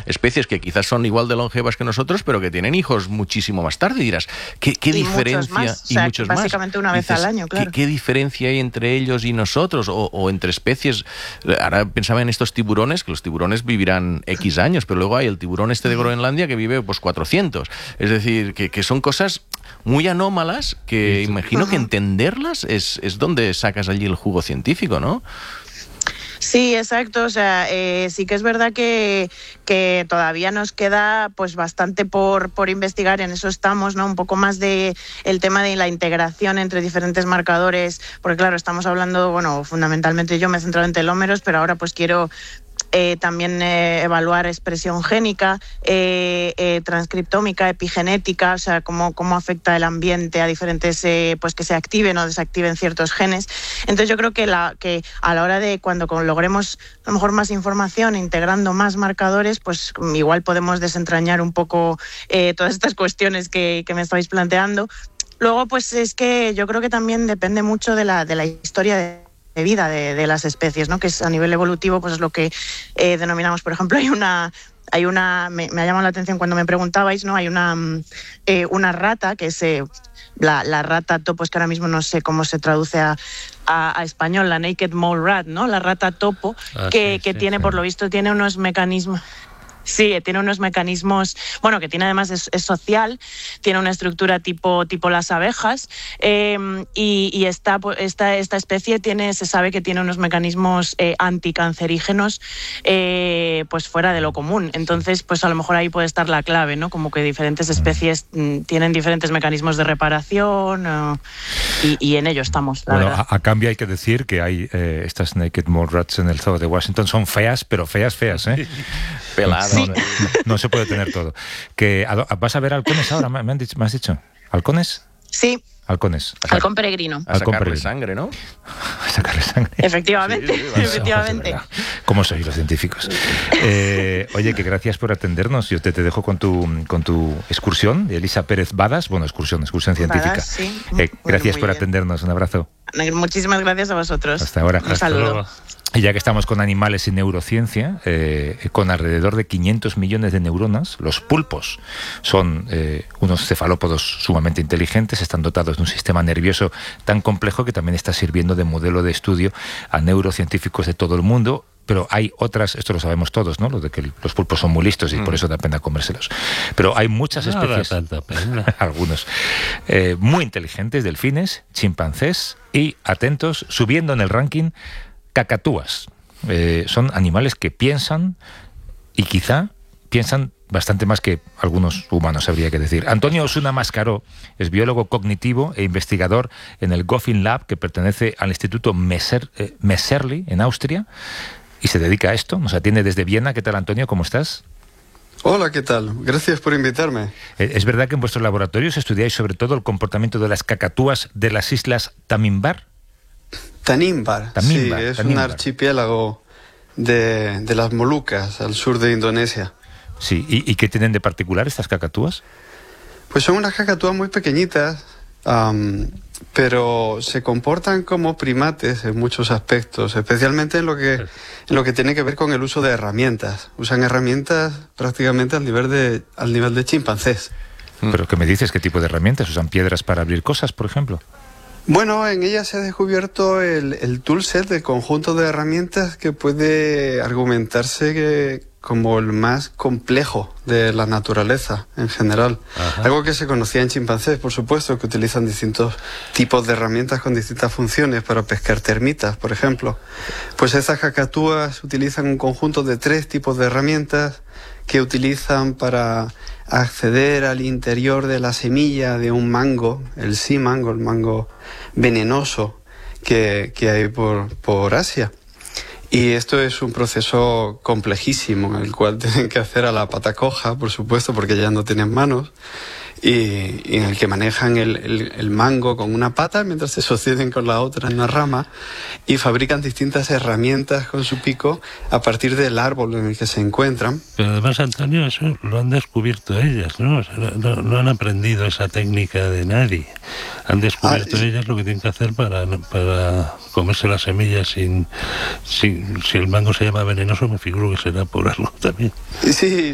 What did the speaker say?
especies que quizás son igual de longevas que nosotros, pero que tienen hijos muchísimo más tarde. Y dirás, ¿qué diferencia? Muchos más, o sea, y muchos básicamente más. Una vez al año, claro. ¿Qué diferencia hay entre ellos y nosotros? O entre especies. Ahora pensaba en estos tiburones, que los tiburones vivirán X años, pero luego hay el tiburón este de Groenlandia que vive pues 400. Es decir, que son cosas muy anómalas que imagino que entenderlas es donde sacas allí el jugo científico, ¿no? Sí, exacto. O sea, sí que es verdad que todavía nos queda pues bastante por investigar. En eso estamos, ¿no? Un poco más de el tema de la integración entre diferentes marcadores, porque claro, estamos hablando, bueno, fundamentalmente yo me he centrado en telómeros, pero ahora pues quiero también evaluar expresión génica, transcriptómica, epigenética, o sea, cómo afecta el ambiente a diferentes, pues que se activen o desactiven ciertos genes. Entonces yo creo que a la hora de cuando logremos a lo mejor más información, integrando más marcadores, pues igual podemos desentrañar un poco todas estas cuestiones que me estabais planteando. Luego, pues es que yo creo que también depende mucho de la historia de vida de las especies, ¿no? Que es a nivel evolutivo, pues es lo que denominamos, por ejemplo, me ha llamado la atención cuando me preguntabais, ¿no? Hay una rata que es la rata topo, es que ahora mismo no sé cómo se traduce a español, la naked mole rat, ¿no? La rata topo, que tiene, por lo visto, tiene unos mecanismos. Sí, tiene unos mecanismos, bueno, que tiene además es social, tiene una estructura tipo las abejas, y esta especie se sabe que tiene unos mecanismos anticancerígenos pues fuera de lo común. Entonces, pues a lo mejor ahí puede estar la clave, ¿no? Como que diferentes especies tienen diferentes mecanismos de reparación, y en ello estamos, la verdad. A cambio hay que decir que hay estas naked mole rats en el zoo de Washington, son feas, pero feas, ¿eh? Peladas. No se puede tener todo. ¿Vas a ver halcones ahora? ¿Me has dicho? ¿Halcones? Sí. Halcones. Halcón peregrino. A sacarle sangre, ¿no? A sacarle sangre. Efectivamente, sí, efectivamente. ¿Cómo sois los científicos? Oye, que gracias por atendernos. Yo te dejo con tu excursión de Elisa Pérez Badas. Bueno, excursión científica. Badas, sí. Gracias por atendernos. Un abrazo. Muchísimas gracias a vosotros. Hasta ahora. Un saludo. Y ya que estamos con animales y neurociencia, con alrededor de 500 millones de neuronas, los pulpos son unos cefalópodos sumamente inteligentes, están dotados de un sistema nervioso tan complejo que también está sirviendo de modelo de estudio a neurocientíficos de todo el mundo. Pero hay otras, esto lo sabemos todos, ¿no? Lo de que los pulpos son muy listos y por eso da pena comérselos. Pero hay muchas especies, tanta pena. algunos, muy inteligentes, delfines, chimpancés y, atentos, subiendo en el ranking, cacatúas. Son animales que piensan y quizá piensan bastante más que algunos humanos, habría que decir. Antonio Osuna Mascaró es biólogo cognitivo e investigador en el Goffin Lab, que pertenece al Instituto Messerli en Austria, y se dedica a esto. Nos atiende desde Viena. ¿Qué tal, Antonio? ¿Cómo estás? Hola, ¿qué tal? Gracias por invitarme. ¿Es verdad que en vuestros laboratorios estudiáis sobre todo el comportamiento de las cacatúas de las islas Tanimbar? Tanimbar, sí, es un archipiélago de las Molucas, al sur de Indonesia. Sí, ¿y qué tienen de particular estas cacatúas? Pues son unas cacatúas muy pequeñitas, pero se comportan como primates en muchos aspectos, especialmente en lo que tiene que ver con el uso de herramientas. Usan herramientas prácticamente al nivel de chimpancés. ¿Pero qué me dices? ¿Qué tipo de herramientas? ¿Usan piedras para abrir cosas, por ejemplo? Bueno, en ella se ha descubierto el toolset, el conjunto de herramientas que puede argumentarse como el más complejo de la naturaleza en general. Ajá. Algo que se conocía en chimpancés, por supuesto, que utilizan distintos tipos de herramientas con distintas funciones para pescar termitas, por ejemplo. Pues estas cacatúas utilizan un conjunto de 3 tipos de herramientas que utilizan para acceder al interior de la semilla de un mango, el sea mango, el mango venenoso que hay por Asia. Y esto es un proceso complejísimo, en el cual tienen que hacer a la pata coja, por supuesto, porque ya no tienen manos, y en el que manejan el mango con una pata mientras se sostienen con la otra en una rama, y fabrican distintas herramientas con su pico a partir del árbol en el que se encuentran. Pero además, Antonio, eso lo han descubierto ellas, ¿no? O sea, no han aprendido esa técnica de nadie. Han descubierto ellas lo que tienen que hacer para comerse las semillas si el mango se llama venenoso, me figuro que será por algo también. Sí,